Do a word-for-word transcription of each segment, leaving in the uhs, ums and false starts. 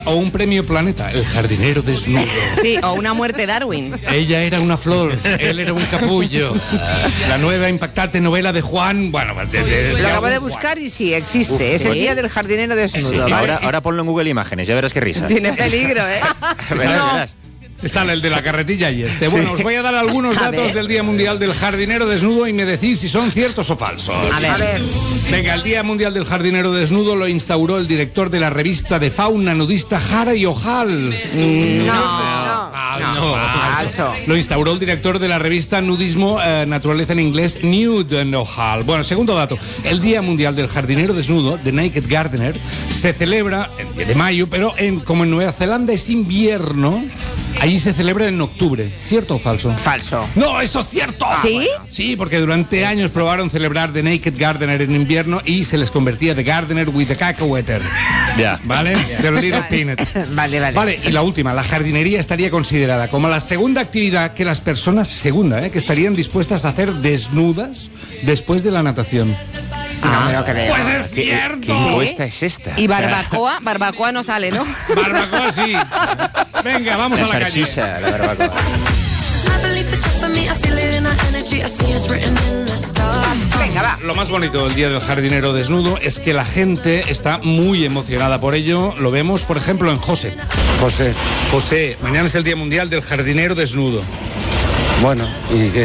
O un premio Planeta, el jardinero desnudo. Sí, o una muerte Darwin. Ella era una flor, él era un capullo. La nueva impactante novela de Juan, bueno, de, de, de lo acabo de buscar y sí, existe. Uf, es el día del jardinero desnudo. Sí, ¿vale? ahora, ahora ponlo en Google Imágenes, ya verás qué risa. Tiene peligro, ¿eh? verás, no. verás. Te sale el de la carretilla y este. Bueno, os voy a dar algunos datos del Día Mundial del Jardinero Desnudo y me decís si son ciertos o falsos. A ver. A ver. Venga, el Día Mundial del Jardinero Desnudo lo instauró el director de la revista de fauna nudista Harry O'Hall. Mm, no, no, falso, no, falso. falso. Lo instauró el director de la revista Nudismo eh, Naturaleza en inglés, Nude O'Hall. Bueno, segundo dato. El Día Mundial del Jardinero Desnudo, The Naked Gardener, se celebra el diez de mayo, pero en, como en Nueva Zelanda es invierno, allí se celebra en octubre. ¿Cierto o falso? Falso. ¡No, eso es cierto! ¿Sí? Bueno, sí, porque durante años probaron celebrar The Naked Gardener en invierno y se les convertía The Gardener with the Cacahueter. Ya. ¿Vale? The Little Peanut. Vale, vale. Vale, y la última, la jardinería estaría considerada como la segunda actividad que las personas, segunda, ¿eh? que estarían dispuestas a hacer desnudas después de la natación. No me lo creo. Pues es cierto. ¿Qué encuesta es esta? Y barbacoa, barbacoa no sale, ¿no? Barbacoa sí. Venga, vamos La a la calle. salchicha, la barbacoa. Venga, va. Lo más bonito del Día del Jardinero Desnudo es que la gente está muy emocionada por ello. Lo vemos, por ejemplo, en José. José, José, mañana es el Día Mundial del Jardinero Desnudo. bueno, ¿y qué?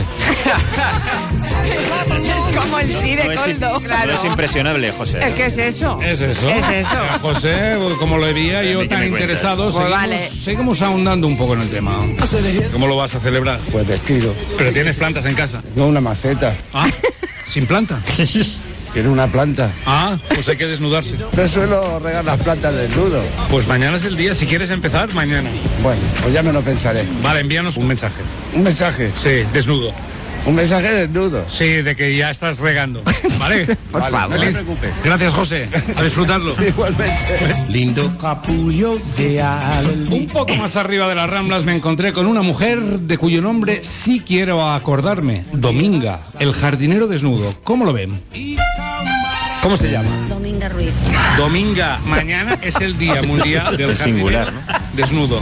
Es como el sí de No es, Coldo. no es impresionable, José. ¿Qué es eso? ¿Es eso? Es eso. Eh, José, como lo veía yo ¿Qué tan me cuentas? interesado, Pues seguimos, vale. seguimos ahondando un poco en el tema. ¿Cómo lo vas a celebrar? Pues vestido. Pero tienes plantas en casa. No una maceta. Ah, sin planta. Tiene una planta. Ah, pues hay que desnudarse. No suelo regar las plantas desnudo. Pues mañana es el día, si quieres empezar, mañana. Bueno, pues ya me lo pensaré. Vale, envíanos un mensaje. Un mensaje. Sí, desnudo. Un mensaje desnudo. Sí, de que ya estás regando. ¿Vale? Por Vale, favor. no te preocupes. Gracias, José. A disfrutarlo. Igualmente. Lindo capullo de alma. Un poco más arriba de las Ramblas me encontré con una mujer de cuyo nombre sí quiero acordarme. Dominga, el jardinero desnudo. ¿Cómo lo ven? ¿Cómo se llama? Dominga Ruiz. Dominga, mañana es el Día Mundial del Es Jardinero singular, Desnudo.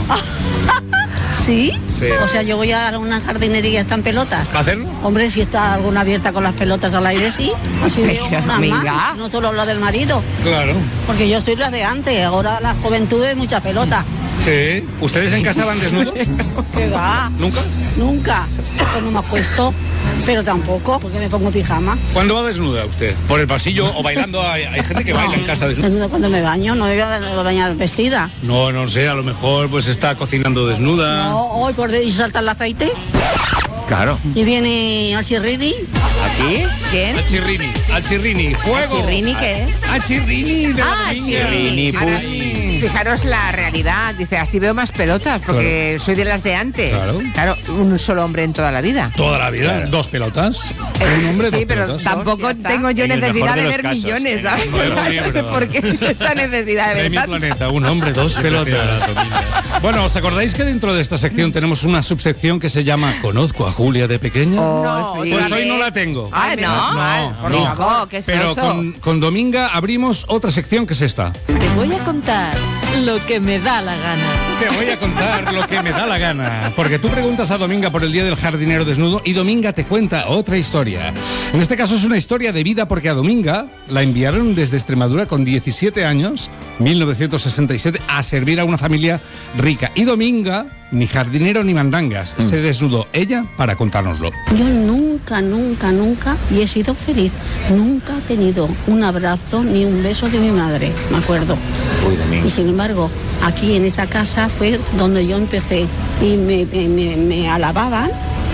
¿Sí? Sí. O sea, yo voy a una jardinería, ¿están pelotas? ¿Va a hacerlo? Hombre, si está alguna abierta con las pelotas al aire, sí. Así veo Pero, una amiga. más, no solo la del marido. Claro. Porque yo soy la de antes, ahora la juventud es mucha pelota. Sí. ¿Ustedes en casa van desnudos? ¿Qué va? ¿Nunca? Nunca. Pues no me acuesto, pero tampoco, porque me pongo pijama. ¿Cuándo va desnuda usted? ¿Por el pasillo o bailando? Hay, hay gente que baila en casa desnuda. Desnudo cuando me baño, no me voy a bañar vestida. No, no sé, a lo mejor pues está cocinando desnuda. No, hoy por y salta el aceite Claro. y viene al chirrini. ¿Aquí? ¿Quién? Al chirrini, al chirrini, fuego. ¿Chirrini qué es? Al chirrini de la Ah, Dominga. chirrini. Ahora, Ay. fijaros la realidad. Dice, así veo más pelotas, porque soy de las de antes. Claro. Claro, un solo hombre en toda la vida. Toda la vida, Claro. dos pelotas. Eh, Un hombre, sí, dos pero pelotas. tam- Tampoco ya está. tengo yo En el mejor necesidad de de los ver casos. millones, En el ¿sabes? mejor de los No sé casos. por qué esta necesidad de De ver mi tanto. planeta, un hombre, dos pelotas. Bueno, ¿os acordáis que dentro de esta sección tenemos una subsección que se llama ¿Conozco a Julia de pequeña? Oh, No, sí. Pues hoy no la tengo. Ah, no. mal, por no. favor. Qué Pero soso. con, con Dominga abrimos otra sección que es esta. Te voy a contar lo que me da la gana. Te voy a contar lo que me da la gana. Porque tú preguntas a Dominga por el Día del Jardinero Desnudo y Dominga te cuenta otra historia. En este caso es una historia de vida porque a Dominga la enviaron desde Extremadura con diecisiete años, mil novecientos sesenta y siete, a servir a una familia rica. Y Dominga, ni jardinero ni mandangas, se desnudó ella para contárnoslo. Yo nunca, nunca, nunca, y he sido feliz, nunca he tenido un abrazo ni un beso de mi madre, me acuerdo. Uy, Domingo. Y sin embargo, aquí en esta casa fue donde yo empecé y me, me, me, me alababan.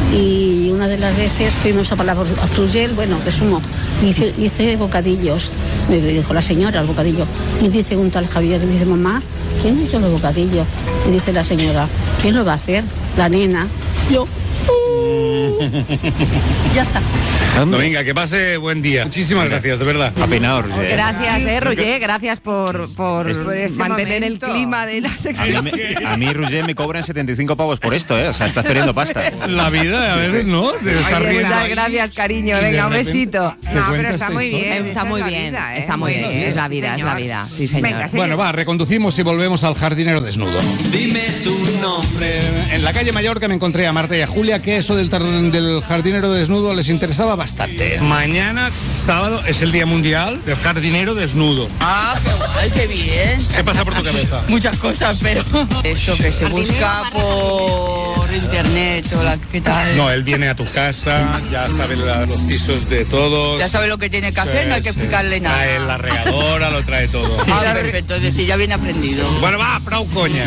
Y una de las veces fuimos a Palabra a Frugel, bueno, resumo, hice, hice bocadillos, me dijo la señora el bocadillo, y dice un tal Javier, me dice, mamá, ¿quién ha hecho los bocadillos? Y dice la señora, ¿quién lo va a hacer? La nena. Yo, Ya está. Dominga, que pase buen día. Muchísimas gracias, de verdad. Ha peinado, Roger. Gracias, eh, Roger, gracias por, por este mantener momento. el clima de la A mí, sección. me- a mí, Roger, me cobran setenta y cinco pavos por esto, ¿eh? O sea, estás perdiendo pasta. La vida, a veces, ¿no? De estar Oye, riendo muchas ahí. gracias, cariño. Y de Venga, un repente besito. te No, cuenta pero está esta muy historia. bien. Está esa muy es la bien, vida, ¿eh? está muy bien. bien, Es la sí, vida, es la señor. vida. Sí, señor. Venga, sí. Bueno, va, reconducimos y volvemos al jardinero desnudo. Dime tu nombre. En la calle Mallorca me encontré a Marta y a Julia, que eso del, tar- del jardinero desnudo les interesaba bastante. Mañana, sábado, es el Día Mundial del Jardinero Desnudo. Ah, qué guay, qué bien. ¿Qué pasa por tu cabeza? Muchas cosas, pero eso que se busca por internet o la qué tal. No, él viene a tu casa, ya sabe la- los pisos de todos. Ya sabe lo que tiene que hacer, no hay que explicarle nada. Trae la regadora, lo trae todo. Ah, perfecto, es decir, ya viene aprendido. Bueno, va, prou coña.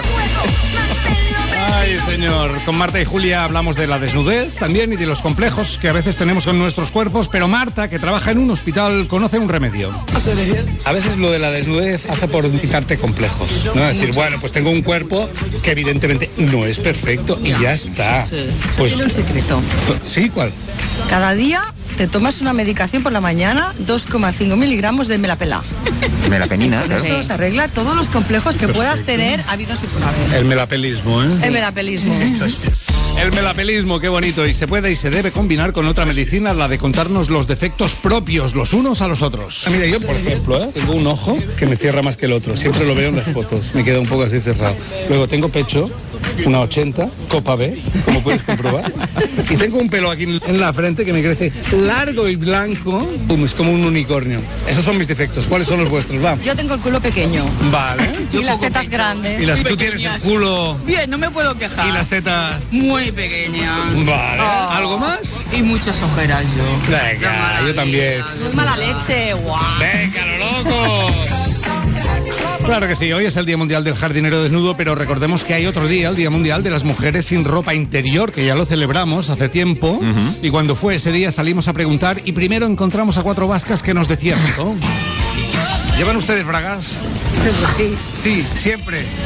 Ay, señor. Con Marta y Julia hablamos de la desnudez también y de los complejos que a veces tenemos con nuestros cuerpos, pero Marta, que trabaja en un hospital, conoce un remedio. A veces lo de la desnudez hace por quitarte complejos, ¿no? Es decir, bueno, pues tengo un cuerpo que evidentemente no es perfecto y ya está. Pues, Tiene un secreto. ¿sí? ¿Cuál? Cada día te tomas una medicación por la mañana, dos coma cinco miligramos de melapela. Me la penina, Con claro. eso se arregla todos los complejos que puedas tener habidos y por haber. El melapelismo, ¿eh? El melapelismo. El melapelismo, qué bonito, y se puede y se debe combinar con otra medicina, la de contarnos los defectos propios los unos a los otros. Mira, yo, por ejemplo, ¿eh? tengo un ojo que me cierra más que el otro, siempre lo veo en las fotos, me queda un poco así cerrado. Luego tengo pecho, una ochenta, copa B, como puedes comprobar, y tengo un pelo aquí en la frente que me crece largo y blanco, Pum, es como un unicornio. Esos son mis defectos, ¿cuáles son los vuestros? Va. Yo tengo el culo pequeño Vale. y las tetas grandes. Y las, tú tienes el culo Bien, no me puedo quejar. y las tetas... Muy pequeña. Vale. Oh. ¿Algo más? Y muchas ojeras yo. Venga, yo también. Muy mala leche, guau. ¡Venga, lo loco! Claro que sí, hoy es el Día Mundial del Jardinero Desnudo, pero recordemos que hay otro día, el Día Mundial de las Mujeres sin Ropa Interior, que ya lo celebramos hace tiempo, uh-huh. Y cuando fue ese día salimos a preguntar y primero encontramos a cuatro vascas que nos decían, ¿no? ¿Llevan ustedes bragas? Sí. Sí, siempre.